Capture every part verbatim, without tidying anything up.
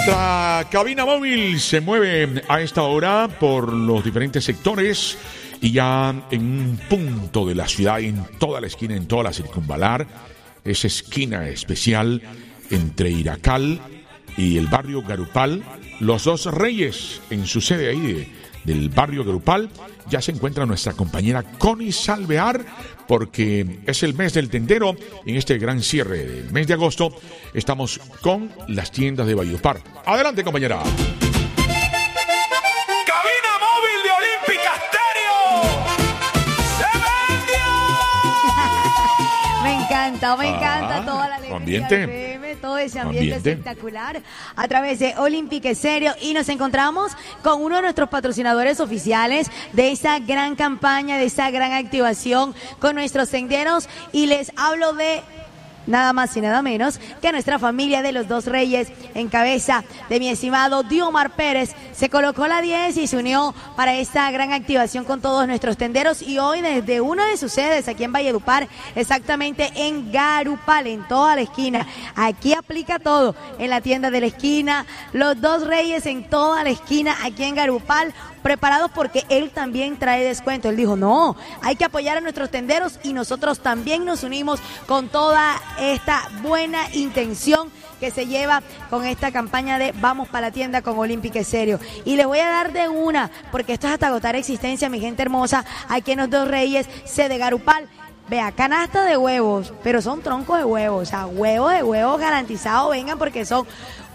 Nuestra cabina móvil se mueve a esta hora por los diferentes sectores y ya en un punto de la ciudad, en toda la esquina, en toda la circunvalar, esa esquina especial entre Iracal y el barrio Garupal, Los Dos Reyes, en su sede ahí de, del barrio Garupal, ya se encuentra nuestra compañera Connie Salvear, porque es el mes del tendero. En este gran cierre del mes de agosto estamos con las tiendas de Valledupar. Adelante, compañera. Cabina móvil de Olímpica Estéreo. ¡Se vendió! Me encanta, me Ah, encanta toda la alegría ambiente. del P M, todo ese ambiente, Ambiente. espectacular a través de Olímpica Estéreo, y nos encontramos con uno de nuestros patrocinadores oficiales de esta gran campaña, de esta gran activación con nuestros senderos, y les hablo de nada más y nada menos que nuestra familia de Los Dos Reyes, en cabeza de mi estimado Diomar Pérez. Se colocó la diez y se unió para esta gran activación con todos nuestros tenderos, y hoy desde una de sus sedes aquí en Valledupar, exactamente en Garupal, en toda la esquina. Aquí aplica todo, en la tienda de la esquina, Los Dos Reyes en toda la esquina, aquí en Garupal, preparados porque él también trae descuento. Él dijo, no, hay que apoyar a nuestros tenderos, y nosotros también nos unimos con toda esta buena intención que se lleva con esta campaña de Vamos para la Tienda con Olímpica Estéreo. Y les voy a dar de una, porque esto es hasta agotar existencia, mi gente hermosa, aquí en Los Dos Reyes, sede Garupal. Vea, canasta de huevos, pero son troncos de huevos, o sea, huevos de huevos garantizados, vengan, porque son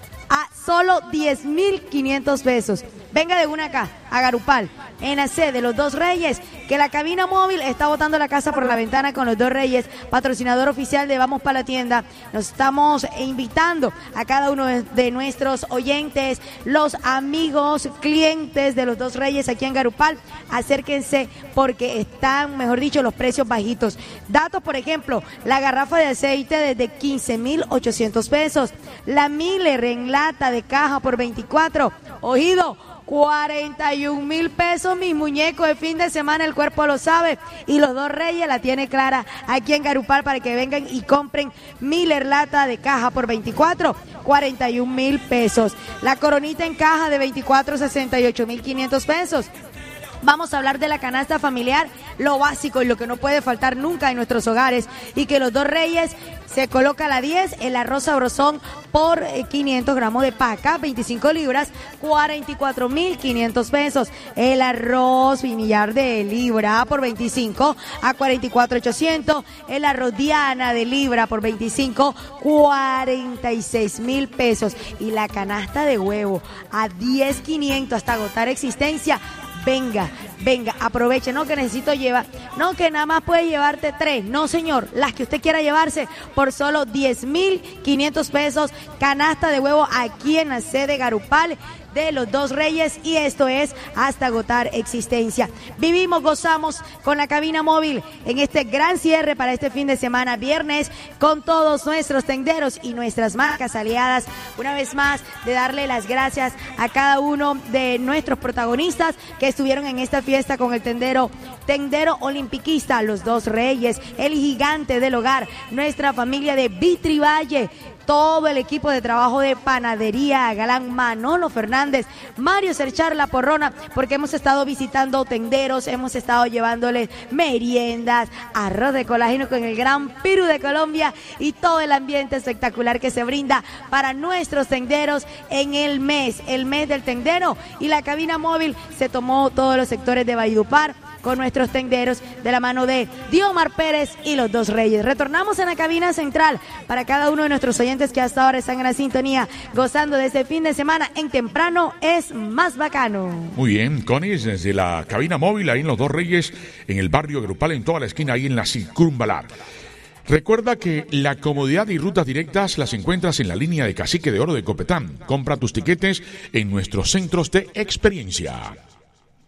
a solo diez mil quinientos pesos. Venga de una acá, a Garupal, en la sede de Los Dos Reyes, que la cabina móvil está botando la casa por la ventana con Los Dos Reyes, patrocinador oficial de Vamos para la Tienda. Nos estamos invitando a cada uno de nuestros oyentes, los amigos, clientes de Los Dos Reyes aquí en Garupal. Acérquense porque están, mejor dicho, los precios bajitos. Datos, por ejemplo, la garrafa de aceite desde quince mil ochocientos pesos, la Miller en lata de caja por veinticuatro, oído, cuarenta y un mil pesos, mi muñeco de fin de semana, el cuerpo lo sabe, y Los Dos Reyes la tiene clara aquí en Garupal para que vengan y compren Miller lata de caja por veinticuatro, cuarenta y un mil pesos, la coronita en caja de veinticuatro, sesenta y ocho mil quinientos pesos. Vamos a hablar de la canasta familiar, lo básico y lo que no puede faltar nunca en nuestros hogares, y que Los Dos Reyes se coloca a la diez, el arroz sabrosón por quinientos gramos de paca, veinticinco libras, cuarenta y cuatro mil quinientos pesos. El arroz vinillar de libra por veinticinco a cuarenta y cuatro mil ochocientos. El arroz Diana de libra por veinticinco, cuarenta y seis mil pesos. Y la canasta de huevo a diez mil quinientos hasta agotar existencia. Venga, venga, aproveche, no que necesito llevar, no que nada más puede llevarte tres, no señor, las que usted quiera llevarse por solo diez mil quinientos pesos, canasta de huevo aquí en la sede Garupal de Los Dos Reyes, y esto es hasta agotar existencia. Vivimos, gozamos con la cabina móvil en este gran cierre para este fin de semana, viernes, con todos nuestros tenderos y nuestras marcas aliadas. Una vez más, de darle las gracias a cada uno de nuestros protagonistas que estuvieron en esta fiesta con el tendero, tendero olimpiquista, Los Dos Reyes, el gigante del hogar, nuestra familia de Vitri Valle, todo el equipo de trabajo de Panadería Galán, Manolo Fernández, Mario Serchar La Porrona, porque hemos estado visitando tenderos, hemos estado llevándoles meriendas, arroz de colágeno con el gran Piru de Colombia, y todo el ambiente espectacular que se brinda para nuestros tenderos en el mes, el mes del tendero. Y la cabina móvil se tomó todos los sectores de Valledupar con nuestros tenderos de la mano de Diomar Pérez y Los Dos Reyes. Retornamos en la cabina central para cada uno de nuestros oyentes que hasta ahora están en la sintonía, gozando de este fin de semana en Temprano es Más Bacano. Muy bien, Connie, desde la cabina móvil ahí en Los Dos Reyes, en el barrio Grupal, en toda la esquina, ahí en la circunvalar. Recuerda que la comodidad y rutas directas las encuentras en la línea de Cacique de Oro de Copetán. Compra tus tiquetes en nuestros centros de experiencia.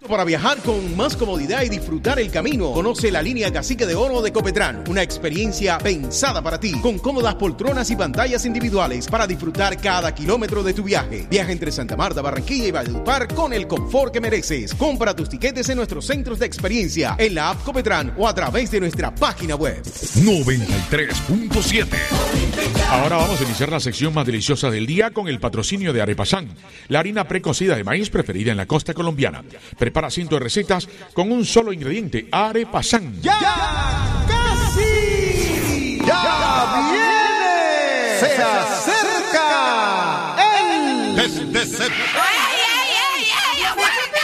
Para viajar con más comodidad y disfrutar el camino, conoce la línea Cacique de Oro de Copetran, una experiencia pensada para ti, con cómodas poltronas y pantallas individuales para disfrutar cada kilómetro de tu viaje. Viaja entre Santa Marta, Barranquilla y Valledupar con el confort que mereces. Compra tus tiquetes en nuestros centros de experiencia, en la app Copetran o a través de nuestra página web. noventa y tres punto siete. Ahora vamos a iniciar la sección más deliciosa del día con el patrocinio de Arepasán, la harina precocida de maíz preferida en la costa colombiana. Prepara cientos de recetas con un solo ingrediente, Arepasán. ¡Ya! ¡Casi! ¡Ya viene! ¡Se acerca! ¡El! Desde